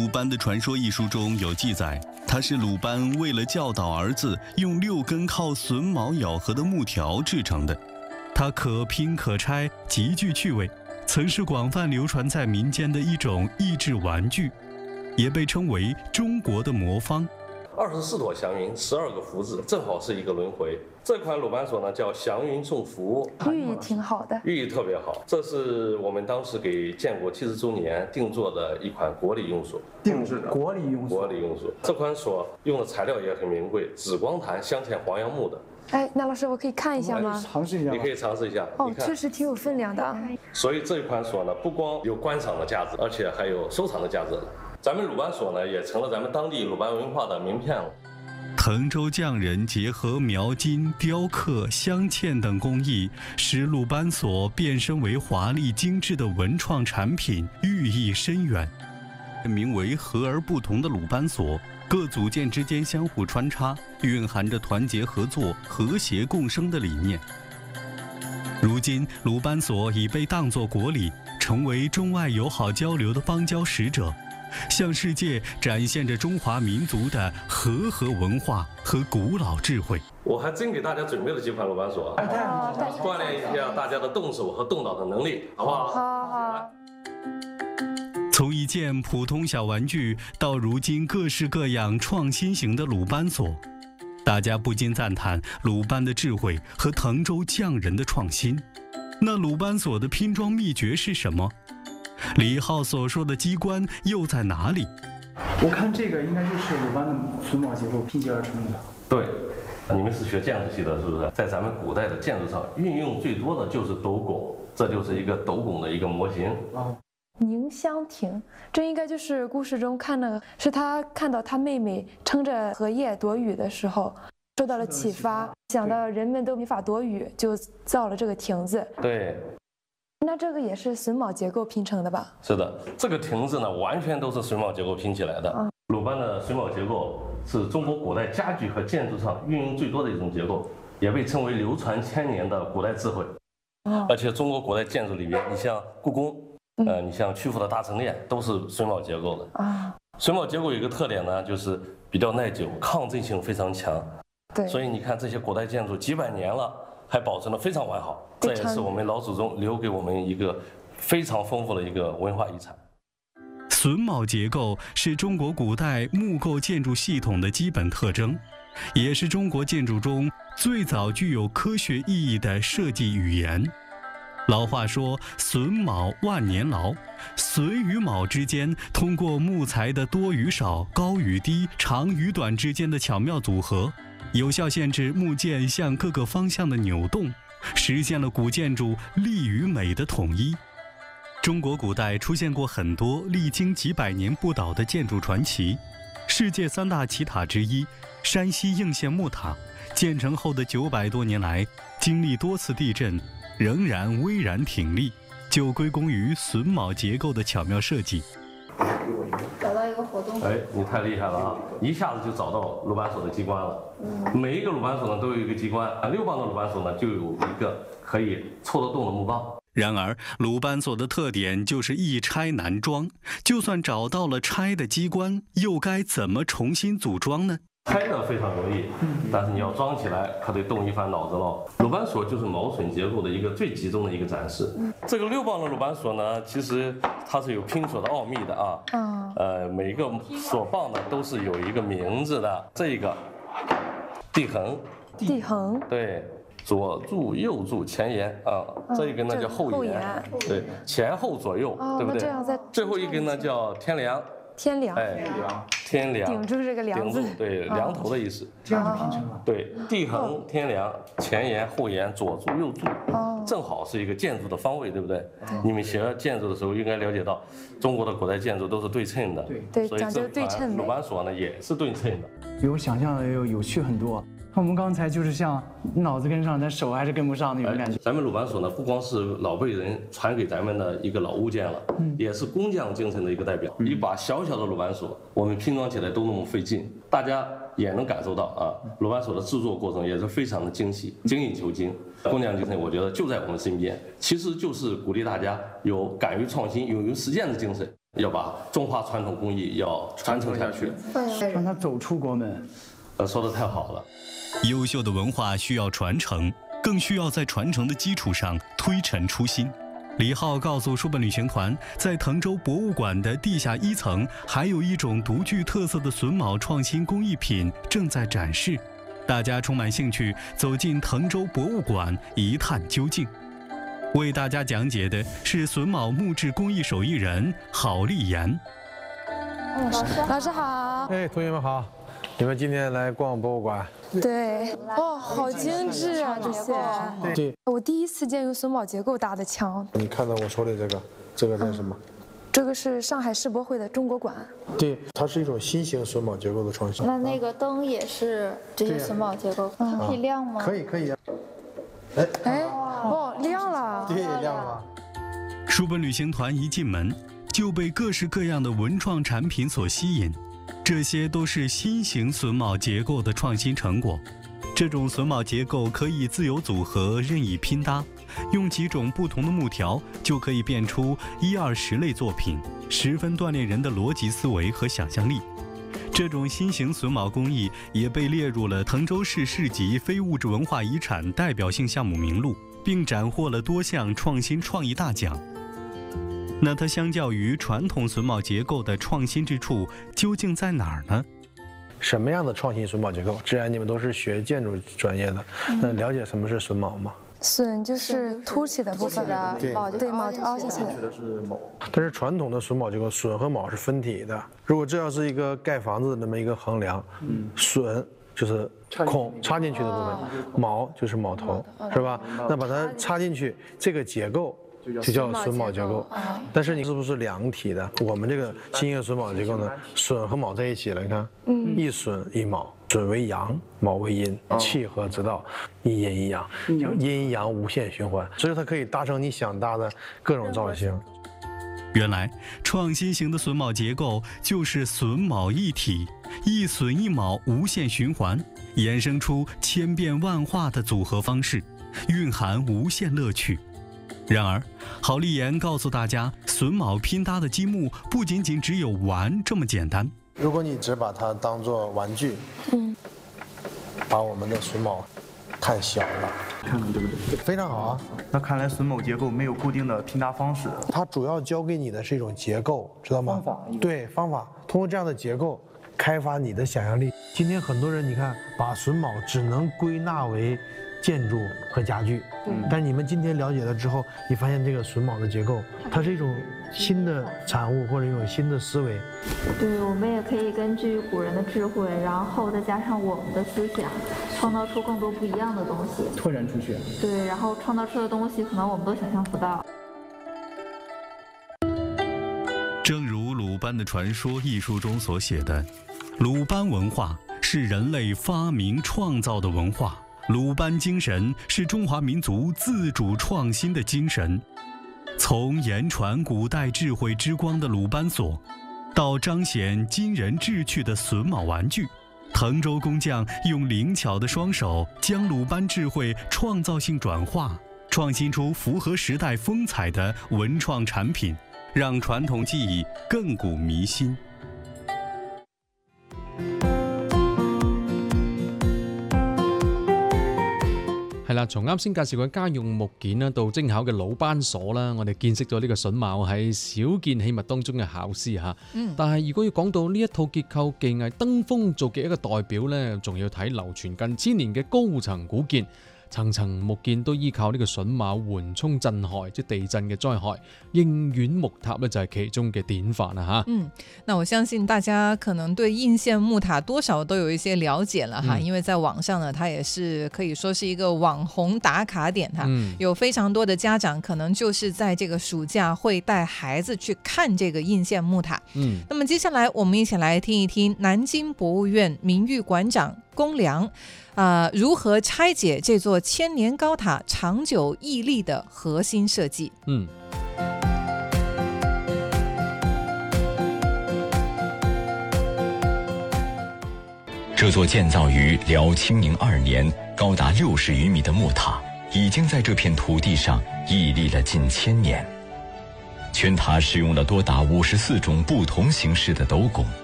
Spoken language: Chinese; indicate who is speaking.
Speaker 1: 鲁班的传说》一书中有记载，它是鲁班为了教导儿子，用6根靠榫卯咬合的木条制成的。它可拼可拆，极具趣味，曾是广泛流传在民间的一种益智玩具，也被称为中国的魔方。
Speaker 2: 24朵祥云，12个福字，正好是一个轮回。这款鲁班锁呢叫祥云送福，
Speaker 3: 寓意挺好的，
Speaker 2: 寓意特别好。这是我们当时给建国70周年定做的一款国礼用锁，
Speaker 4: 定制的国礼用锁。
Speaker 2: 国礼用锁，这款锁用的材料也很名贵，紫光檀镶嵌黄杨木的。
Speaker 3: 哎，那老师我可以看一下吗？
Speaker 4: 尝试一下，
Speaker 2: 你可以尝试一下。
Speaker 3: 哦，确实挺有分量的啊。
Speaker 2: 所以这款锁呢，不光有观赏的价值，而且还有收藏的价值。咱们鲁班锁呢，也成了咱们当地鲁班文化的名片了。
Speaker 1: 滕州匠人结合描金、雕刻、镶嵌等工艺，使鲁班锁变身为华丽精致的文创产品，寓意深远。名为和而不同的鲁班锁，各组件之间相互穿插，蕴含着团结合作、和谐共生的理念。如今，鲁班锁已被当作国礼，成为中外友好交流的邦交使者，向世界展现着中华民族的和文化和古老智慧。
Speaker 2: 我还真给大家准备了几款鲁班锁，锻炼一下大家的动手和动脑的能力，好不好？
Speaker 3: 好。
Speaker 1: 从一件普通小玩具到如今各式各样创新型的鲁班锁，大家不禁赞叹鲁班的智慧和滕州匠人的创新。那鲁班锁的拼装秘诀是什么？李浩所说的机关又在哪里？
Speaker 4: 我看这个应该就是鲁班的榫卯结构拼接而成的。
Speaker 2: 对，你们是学建筑系的，是不是？在咱们古代的建筑上，运用最多的就是斗拱，这就是一个斗拱的一个模型。
Speaker 3: 宁香亭，这应该就是故事中看的，是他看到他妹妹撑着荷叶躲雨的时候，受到了启发，想到人们都没法躲雨，就造了这个亭子。
Speaker 2: 对。
Speaker 3: 那这个也是榫卯结构拼成的吧？
Speaker 2: 是的，这个亭子呢，完全都是榫卯结构拼起来的。鲁班的榫卯结构是中国古代家具和建筑上运用最多的一种结构，也被称为流传千年的古代智慧。而且中国古代建筑里边，你像故宫，你像曲阜的大成殿，都是榫卯结构的。榫卯结构有一个特点呢，就是比较耐久，抗震性非常强。
Speaker 3: 对，
Speaker 2: 所以你看这些古代建筑几百年了，还保存得非常完好。这也是我们老祖宗留给我们一个非常丰富的一个文化遗产。
Speaker 1: 榫卯结构是中国古代木构建筑系统的基本特征，也是中国建筑中最早具有科学意义的设计语言。老话说榫卯万年牢，榫与卯之间通过木材的多与少、高与低、长与短之间的巧妙组合，有效限制木件向各个方向的扭动，实现了古建筑力与美的统一。中国古代出现过很多历经几百年不倒的建筑传奇，世界3大奇塔之一山西应县木塔，建成后的900多年来，经历多次地震，仍然巍然挺立，就归功于榫卯结构的巧妙设计。
Speaker 3: 找到一个活动。
Speaker 2: 哎，你太厉害了啊！一下子就找到鲁班锁的机关了。每一个鲁班锁呢都有一个机关，6磅的鲁班锁呢就有一个可以戳得动的木棒。
Speaker 1: 然而，鲁班锁的特点就是一拆难装，就算找到了拆的机关，又该怎么重新组装呢？
Speaker 2: 拆的非常容易，但是你要装起来可得动一番脑子喽。鲁班锁就是卯榫结构的一个最集中的一个展示。这个6磅的鲁班锁呢，其实它是有拼锁的奥秘的啊。每个锁棒呢都是有一个名字的。这个地横，
Speaker 3: 地横，
Speaker 2: 对，左柱右柱前沿啊，这一根呢叫后沿，对，前后左右，对不对？最后一根呢叫天梁。
Speaker 3: 天梁，
Speaker 2: 天梁
Speaker 3: 顶住这个梁字，
Speaker 2: 对，梁头的意思。
Speaker 4: 这样就拼成了。
Speaker 2: 对，地横、天梁、前沿、后沿、左柱、右柱，正好是一个建筑的方位，对不对？你们学建筑的时候应该了解到，中国的古代建筑都是对称的，
Speaker 3: 对，
Speaker 2: 所以这款鲁班锁呢也是对称的，
Speaker 4: 比我想象的有趣很多。我们刚才就是像脑子跟上，但手还是跟不上那种感觉。
Speaker 2: 咱们鲁班锁呢，不光是老辈人传给咱们的一个老物件了，也是工匠精神的一个代表。一把小小的鲁班锁，我们拼装起来都那么费劲，大家也能感受到啊，鲁班锁的制作过程也是非常的精细，精益求精。工匠精神，我觉得就在我们身边，其实就是鼓励大家有敢于创新、勇于实践的精神。 要把中华传统工艺要传承下去，
Speaker 4: 让它走出国门。
Speaker 2: 说得太好了。
Speaker 1: 优秀的文化需要传承，更需要在传承的基础上推陈出新。李浩告诉书本旅行团，在滕州博物馆的地下1层，还有一种独具特色的榫卯创新工艺品正在展示。大家充满兴趣，走进滕州博物馆一探究竟。为大家讲解的是榫卯木质工艺手艺人郝丽妍。
Speaker 3: 老师好。
Speaker 5: 哎，同学们好，你们今天来逛博物馆？
Speaker 3: 对，哦，好精致啊，这些。
Speaker 5: 对，
Speaker 3: 我第一次见用榫卯结构搭的墙。
Speaker 5: 你看到我手里这个是什么？
Speaker 3: 这个是上海世博会的中国馆。
Speaker 5: 对，它是一种新型榫卯结构的创新。
Speaker 6: 那个灯也是这些榫卯结构，它可以亮吗？
Speaker 5: 可以。
Speaker 3: 哦，亮了。
Speaker 5: 对，亮了。
Speaker 1: 书本旅行团一进门就被各式各样的文创产品所吸引，这些都是新型榫卯结构的创新成果。这种榫卯结构可以自由组合、任意拼搭，用几种不同的木条就可以变出1-20类作品，十分锻炼人的逻辑思维和想象力。这种新型榫卯工艺也被列入了滕州市市级非物质文化遗产代表性项目名录，并斩获了多项创新创意大奖。那它相较于传统榫卯结构的创新之处究竟在哪儿呢？
Speaker 5: 什么样的创新榫卯结构？既然你们都是学建筑专业的，那了解什么是榫卯吗？
Speaker 3: 榫就是凸起的部分，
Speaker 5: 对，
Speaker 3: 卯凹下去的。
Speaker 5: 但是传统的榫卯结构，榫和卯是分体的。如果这要是一个盖房子的那么一个横梁，榫就是孔插进去的部分，卯就是卯头，是吧？那把它插进去，这个结构就叫榫卯结构。但是你是不是两体的？我们这个新型榫卯结构呢，榫和卯在一起了，你看，一榫一卯，榫为阳，卯为阴，气和之道，一阴一阳，阴阳无限循环，所以它可以搭成你想搭的各种造型。
Speaker 1: 原来创新型的榫卯结构就是榫卯一体，一榫一卯无限循环，衍生出千变万化的组合方式，蕴含无限乐趣。然而，郝丽妍告诉大家，榫卯拼搭的积木不仅仅只有玩这么简单。
Speaker 5: 如果你只把它当作玩具，把我们的榫卯看小了，
Speaker 4: 看看对不对？
Speaker 5: 非常好啊。
Speaker 4: 那看来榫卯结构没有固定的拼搭方式，
Speaker 5: 它主要教给你的是一种结构，知道吗？
Speaker 4: 方法。
Speaker 5: 对，方法。通过这样的结构，开发你的想象力。今天很多人，你看，把榫卯只能归纳为建筑和家具，但你们今天了解了之后，你发现这个榫卯的结构，它是一种新的产物或者一种新的思维。
Speaker 6: 对，我们也可以根据古人的智慧，然后再加上我们的思想，创造出更多不一样的东西，
Speaker 4: 拓展出去。
Speaker 6: 对，然后创造出的东西可能我们都想象不到。
Speaker 1: 正如鲁班的传说一书中所写的，鲁班文化是人类发明创造的文化，鲁班精神是中华民族自主创新的精神。从言传古代智慧之光的鲁班锁，到彰显今人志趣的榫卯玩具，滕州工匠用灵巧的双手将鲁班智慧创造性转化，创新出符合时代风采的文创产品，让传统技艺亘古弥新。
Speaker 7: 係啦，從啱先介紹嘅家用木件啦，到精巧嘅魯班鎖啦，我哋見識咗呢個榫卯係少見器物當中嘅巧思嚇。但係如果要講到呢一套結構技藝登峰造極一個代表呢，仲要睇流傳近千年嘅高層古建。層層木建都依靠呢個榫卯緩衝震害，即地震嘅災害。應縣木塔呢就係其中嘅典範啦嚇。
Speaker 8: 那我相信大家可能對應縣木塔多少都有一些了解了哈，因為在網上呢，它也是可以說是一個網紅打卡點哈。有非常多的家長可能就是在這個暑假會帶孩子去看這個應縣木塔。那麼接下來我們一起來聽一聽南京博物院名譽館長龔良如何拆解這座千年高塔長久屹立的核心設計。
Speaker 9: 這座建造於遼清寧2年、高達60餘米的木塔，已經在這片土地上屹立了近1000年。 全塔使用了多达54种不同形式的斗拱。